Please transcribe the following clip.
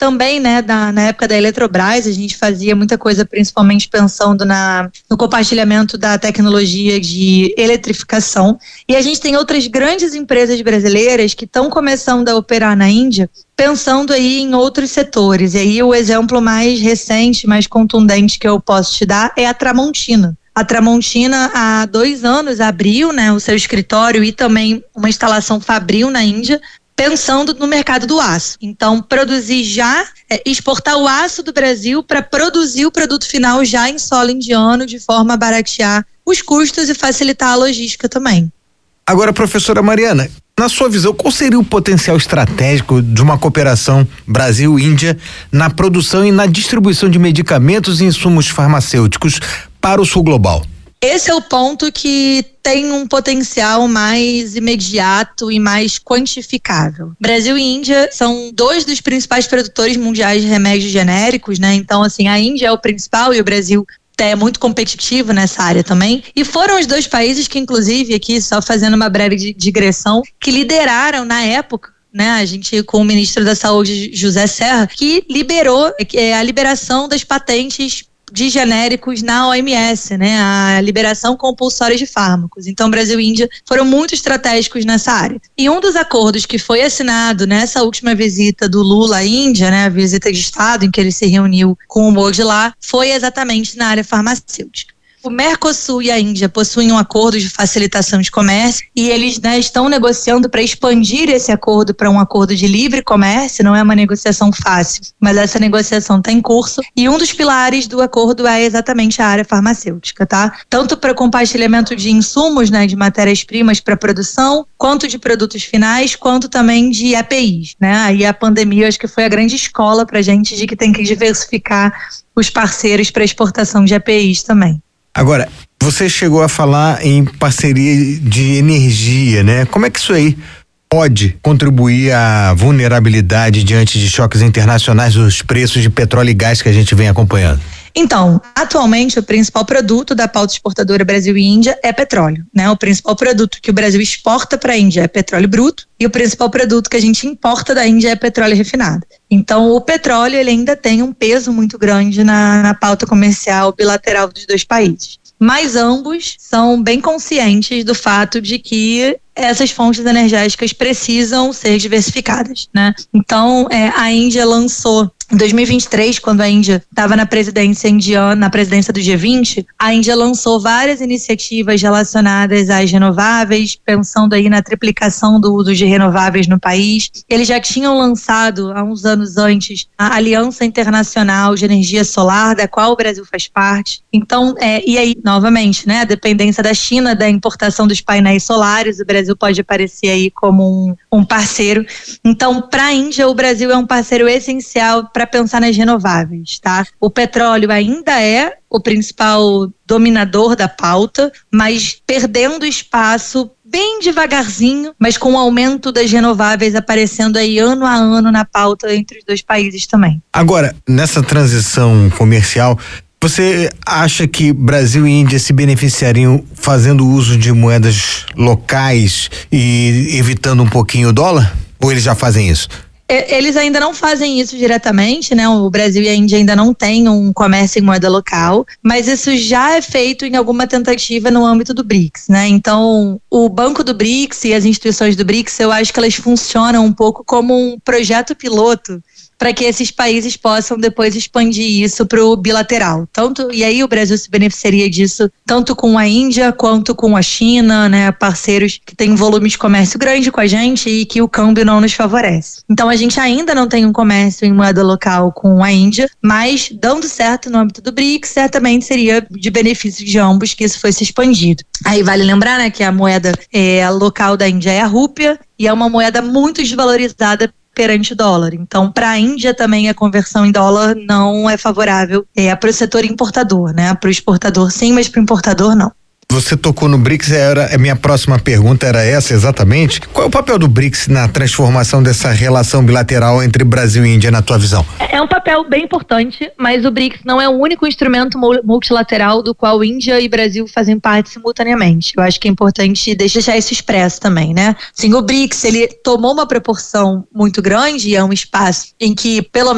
também, né, na época da Eletrobras, a gente fazia muita coisa, principalmente pensando no compartilhamento da tecnologia de eletrificação. E a gente tem outras grandes empresas brasileiras que estão começando a operar na Índia, pensando aí em outros setores. E aí o exemplo mais recente, mais contundente que eu posso te dar é a Tramontina. A Tramontina, há 2 anos, abriu, né, o seu escritório e também uma instalação fabril na Índia, pensando no mercado do aço. Então, exportar o aço do Brasil para produzir o produto final já em solo indiano, de forma a baratear os custos e facilitar a logística também. Agora, professora Mariana, na sua visão, qual seria o potencial estratégico de uma cooperação Brasil-Índia na produção e na distribuição de medicamentos e insumos farmacêuticos para o sul global? Esse é o ponto que tem um potencial mais imediato e mais quantificável. Brasil e Índia são 2 dos principais produtores mundiais de remédios genéricos, né? Então, assim, a Índia é o principal e o Brasil é muito competitivo nessa área também. E foram os 2 países que, inclusive, aqui, só fazendo uma breve digressão, que lideraram na época, né, a gente com o ministro da Saúde, José Serra, que liberou a liberação das patentes de genéricos na OMS, né, a liberação compulsória de fármacos. Então, Brasil e Índia foram muito estratégicos nessa área. E um dos acordos que foi assinado nessa última visita do Lula à Índia, né, a visita de Estado em que ele se reuniu com o Modi lá, foi exatamente na área farmacêutica. O Mercosul e a Índia possuem um acordo de facilitação de comércio e eles, né, estão negociando para expandir esse acordo para um acordo de livre comércio. Não é uma negociação fácil, mas essa negociação está em curso e um dos pilares do acordo é exatamente a área farmacêutica, tá? Tanto para compartilhamento de insumos, né, de matérias-primas para produção, quanto de produtos finais, quanto também de EPIs, né? Aí a pandemia acho que foi a grande escola para a gente de que tem que diversificar os parceiros para exportação de EPIs também. Agora, você chegou a falar em parceria de energia, né? Como é que isso aí pode contribuir à vulnerabilidade diante de choques internacionais dos preços de petróleo e gás que a gente vem acompanhando? Então, atualmente o principal produto da pauta exportadora Brasil e Índia é petróleo, né? O principal produto que o Brasil exporta para a Índia é petróleo bruto e o principal produto que a gente importa da Índia é petróleo refinado. Então, o petróleo ele ainda tem um peso muito grande na pauta comercial bilateral dos 2 países. Mas ambos são bem conscientes do fato de que essas fontes energéticas precisam ser diversificadas, né? Então, a Índia lançou em 2023, quando a Índia estava na presidência indiana, na presidência do G20, a Índia lançou várias iniciativas relacionadas às renováveis, pensando aí na triplicação do uso de renováveis no país. Eles já tinham lançado, há uns anos antes, a Aliança Internacional de Energia Solar, da qual o Brasil faz parte. Então, e aí, novamente, né, a dependência da China da importação dos painéis solares, o Brasil pode aparecer aí como um parceiro. Então, para a Índia, o Brasil é um parceiro essencial para pensar nas renováveis, tá? O petróleo ainda é o principal dominador da pauta, mas perdendo espaço bem devagarzinho, mas com o aumento das renováveis aparecendo aí ano a ano na pauta entre os 2 países também. Agora, nessa transição comercial, você acha que Brasil e Índia se beneficiariam fazendo uso de moedas locais e evitando um pouquinho o dólar? Ou eles já fazem isso? Eles ainda não fazem isso diretamente, né? O Brasil e a Índia ainda não têm um comércio em moeda local, mas isso já é feito em alguma tentativa no âmbito do BRICS, né? Então, o Banco do BRICS e as instituições do BRICS, eu acho que elas funcionam um pouco como um projeto piloto para que esses países possam depois expandir isso para o bilateral. E aí o Brasil se beneficiaria disso tanto com a Índia quanto com a China, né, parceiros que têm um volume de comércio grande com a gente e que o câmbio não nos favorece. Então a gente ainda não tem um comércio em moeda local com a Índia, mas dando certo no âmbito do BRICS, certamente seria de benefício de ambos que isso fosse expandido. Aí vale lembrar, né, que a moeda local da Índia é a rúpia e é uma moeda muito desvalorizada perante o dólar. Então, para a Índia também a conversão em dólar não é favorável para o setor importador, né? Para o exportador sim, mas para o importador não. Você tocou no BRICS, a minha próxima pergunta era essa exatamente. Qual é o papel do BRICS na transformação dessa relação bilateral entre Brasil e Índia, na tua visão? É um papel bem importante, mas o BRICS não é o único instrumento multilateral do qual Índia e Brasil fazem parte simultaneamente. Eu acho que é importante deixar isso expresso também, né? Sim, o BRICS, ele tomou uma proporção muito grande e é um espaço em que, pelo